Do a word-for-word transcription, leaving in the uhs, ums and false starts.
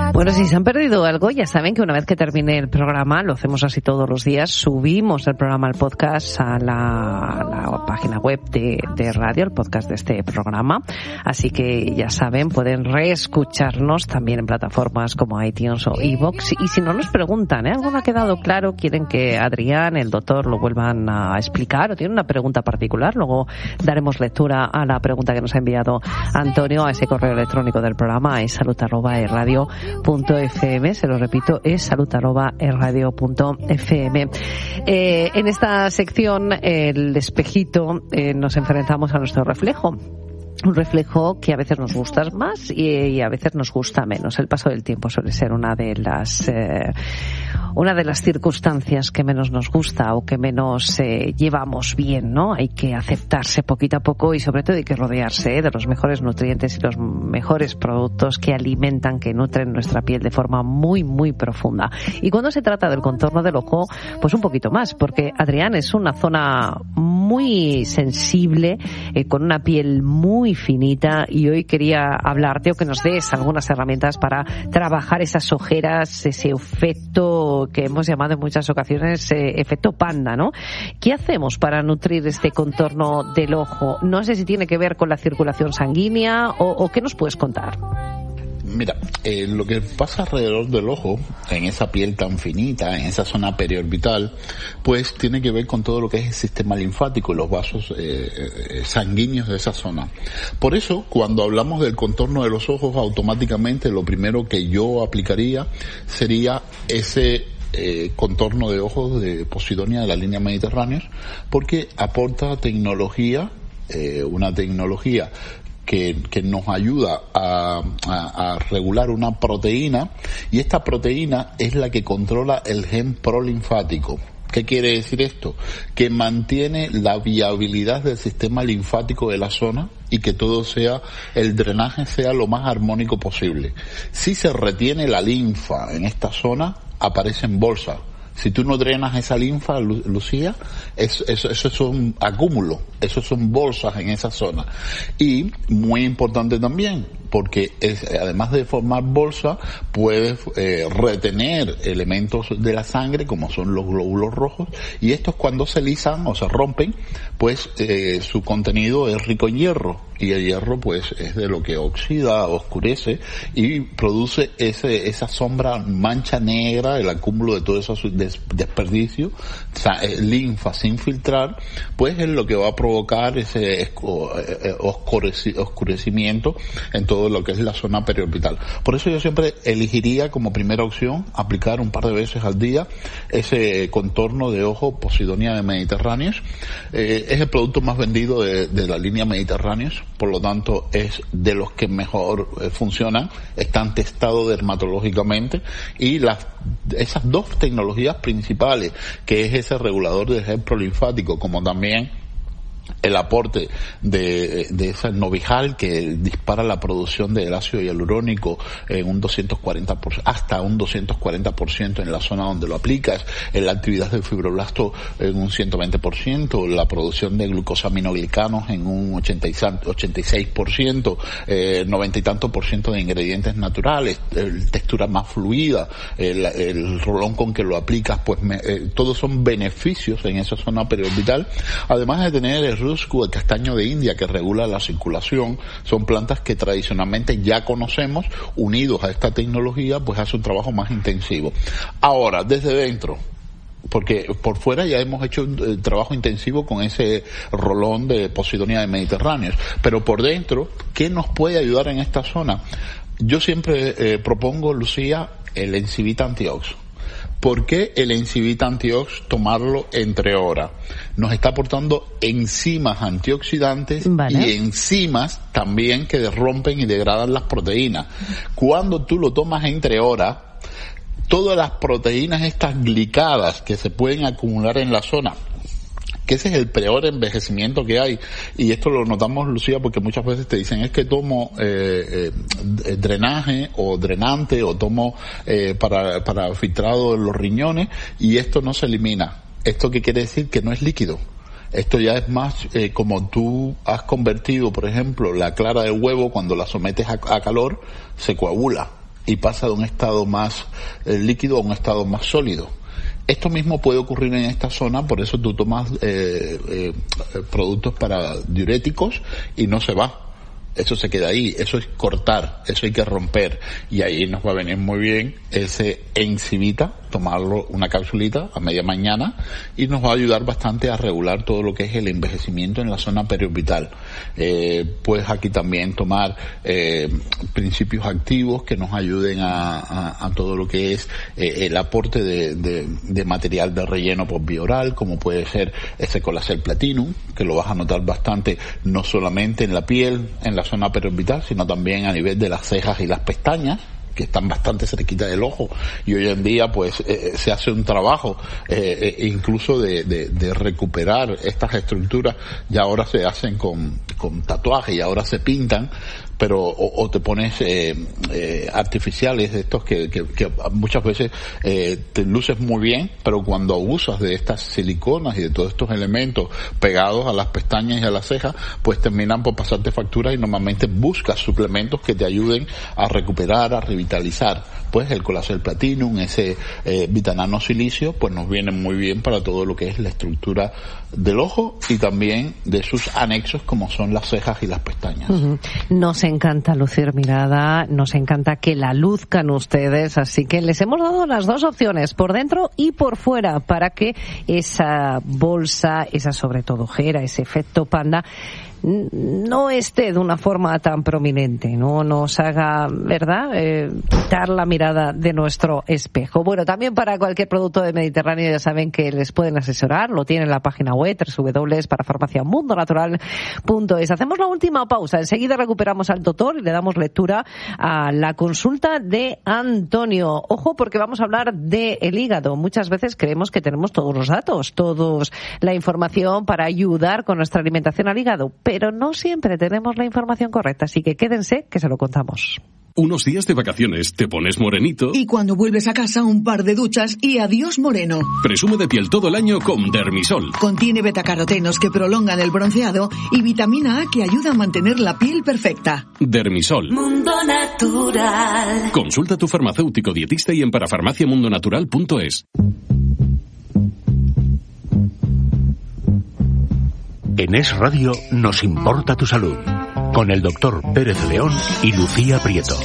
Bueno, si se han perdido algo, ya saben que una vez que termine el programa, lo hacemos así todos los días, subimos el programa, el podcast, a la, la página web de, de radio, el podcast de este programa. Así que ya saben, pueden reescucharnos también en plataformas como iTunes o iVoox. Y si no nos preguntan, ¿eh? ¿Algo no ha quedado claro? ¿Quieren que Adrián, el doctor, lo vuelvan a explicar? ¿O tienen una pregunta particular? Luego daremos lectura a la pregunta que nos ha enviado Antonio a ese correo electrónico del programa, es salud arroba e radio punto f m. Se lo repito, es salud arroba e radio punto f m. Eh, en esta sección, el espejito, eh, nos enfrentamos a nuestro reflejo. Un reflejo que a veces nos gusta más y, y a veces nos gusta menos. El paso del tiempo suele ser una de las eh, una de las circunstancias que menos nos gusta o que menos eh, llevamos bien, ¿no? Hay que aceptarse poquito a poco y sobre todo hay que rodearse ¿eh? de los mejores nutrientes y los mejores productos que alimentan, que nutren nuestra piel de forma muy, muy profunda. Y cuando se trata del contorno del ojo, pues un poquito más, porque Adrián es una zona muy sensible, eh, con una piel muy finita, y hoy quería hablarte o que nos des algunas herramientas para trabajar esas ojeras, ese efecto que hemos llamado en muchas ocasiones eh, efecto panda, ¿no? ¿Qué hacemos para nutrir este contorno del ojo? No sé si tiene que ver con la circulación sanguínea o, o ¿qué nos puedes contar? Mira, eh, lo que pasa alrededor del ojo, en esa piel tan finita, en esa zona periorbital, pues tiene que ver con todo lo que es el sistema linfático y los vasos eh, eh, sanguíneos de esa zona. Por eso, cuando hablamos del contorno de los ojos, automáticamente lo primero que yo aplicaría sería ese Eh, contorno de ojos de Posidonia de la línea Mediterránea, porque aporta tecnología, eh, una tecnología que, que nos ayuda a, a, a regular una proteína, y esta proteína es la que controla el gen prolinfático. ¿Qué quiere decir esto? Que mantiene la viabilidad del sistema linfático de la zona y que todo sea, el drenaje sea lo más armónico posible. Si se retiene la linfa en esta zona, aparecen bolsas. Si tú no drenas esa linfa, Lu- Lucía, eso, eso, eso es un acúmulo, eso son bolsas en esa zona. Y muy importante también, porque es, además de formar bolsa, puede eh, retener elementos de la sangre, como son los glóbulos rojos, y estos cuando se lisan o se rompen, pues eh, su contenido es rico en hierro, y el hierro pues es de lo que oxida, oscurece y produce ese esa sombra, mancha negra, el acúmulo de todo ese des, desperdicio, o sea, eh, linfa sin filtrar, pues es lo que va a provocar ese esco, eh, oscureci, oscurecimiento en todo lo que es la zona periorbital. Por eso yo siempre elegiría como primera opción aplicar un par de veces al día ese contorno de ojo Posidonia de Mediterráneos. Eh, es el producto más vendido de, de la línea Mediterráneos, por lo tanto es de los que mejor eh, funcionan, están testados dermatológicamente, y las esas dos tecnologías principales, que es ese regulador del gen prolinfático, como también el aporte de, de ese Novijal, que dispara la producción del ácido hialurónico en un doscientos cuarenta por ciento, hasta un doscientos cuarenta por ciento en la zona donde lo aplicas, en la actividad del fibroblasto en un ciento veinte por ciento, la producción de glucosaminoglicanos en un ochenta y seis por ciento, eh, noventa y tanto por ciento de ingredientes naturales, eh, textura más fluida, el, el rolón con que lo aplicas, pues me, eh, todos son beneficios en esa zona periorbital, además de tener el ruscu, el castaño de India, que regula la circulación. Son plantas que tradicionalmente ya conocemos, unidos a esta tecnología, pues hace un trabajo más intensivo. Ahora, desde dentro, porque por fuera ya hemos hecho un eh, trabajo intensivo con ese rolón de Posidonia de Mediterráneos, pero por dentro, ¿qué nos puede ayudar en esta zona? Yo siempre eh, propongo, Lucía, el Encivita Antiox. ¿Por qué el Encivita Antiox tomarlo entre horas? Nos está aportando enzimas antioxidantes, vale, y enzimas también que rompen y degradan las proteínas. Cuando tú lo tomas entre horas, todas las proteínas estas glicadas que se pueden acumular en la zona, que ese es el peor envejecimiento que hay, y esto lo notamos, Lucía, porque muchas veces te dicen es que tomo eh, eh, drenaje o drenante o tomo eh, para, para filtrado en los riñones, y esto no se elimina. ¿Esto qué quiere decir? Que no es líquido. Esto ya es más eh, como tú has convertido, por ejemplo, la clara del huevo, cuando la sometes a, a calor, se coagula. y pasa de un estado más eh, líquido a un estado más sólido. Esto mismo puede ocurrir en esta zona, por eso tú tomas eh, eh, productos para diuréticos y no se va. Eso se queda ahí, eso es cortar, eso hay que romper, y ahí nos va a venir muy bien ese Encivita, tomarlo una capsulita a media mañana, y nos va a ayudar bastante a regular todo lo que es el envejecimiento en la zona periorbital. Eh, puedes aquí también tomar eh, principios activos que nos ayuden a, a, a todo lo que es eh, el aporte de, de, de material de relleno por vía oral, como puede ser ese Colacel Platinum, que lo vas a notar bastante no solamente en la piel, en la zona periorbital, sino también a nivel de las cejas y las pestañas, que están bastante cerquita del ojo, y hoy en día pues eh, se hace un trabajo eh, eh, incluso de, de, de recuperar estas estructuras. Ya ahora se hacen con, con tatuajes y ahora se pintan, pero o, o te pones eh, eh, artificiales de estos que, que, que muchas veces eh, te luces muy bien, pero cuando abusas de estas siliconas y de todos estos elementos pegados a las pestañas y a las cejas, pues terminan por pasarte facturas, y normalmente buscas suplementos que te ayuden a recuperar, a revitalizar. Pues el Colacel Platinum, ese eh, Vitanano Silicio, pues nos viene muy bien para todo lo que es la estructura del ojo y también de sus anexos, como son las cejas y las pestañas. Uh-huh. Nos encanta lucir mirada, nos encanta que la luzcan ustedes, así que les hemos dado las dos opciones, por dentro y por fuera, para que esa bolsa, esa sobre todo ojera, ese efecto panda, no esté de una forma tan prominente, no nos haga, ¿verdad?, eh, quitar la mirada de nuestro espejo. Bueno, también para cualquier producto de Mediterráneo ya saben que les pueden asesorar, lo tienen en la página web doble u doble u doble u punto parafarmacia mundo natural punto es. Hacemos la última pausa, enseguida recuperamos al doctor y le damos lectura a la consulta de Antonio. Ojo, porque vamos a hablar del hígado. Muchas veces creemos que tenemos todos los datos, toda la información para ayudar con nuestra alimentación al hígado, pero no siempre tenemos la información correcta, así que quédense que se lo contamos. Unos días de vacaciones, te pones morenito. Y cuando vuelves a casa, un par de duchas y adiós moreno. Presume de piel todo el año con Dermisol. Contiene betacarotenos que prolongan el bronceado y vitamina A que ayuda a mantener la piel perfecta. Dermisol. Mundo Natural. Consulta a tu farmacéutico dietista y en parafarmacia mundo natural punto es. En Es Radio nos importa tu salud, con el doctor Pérez León y Lucía Prieto.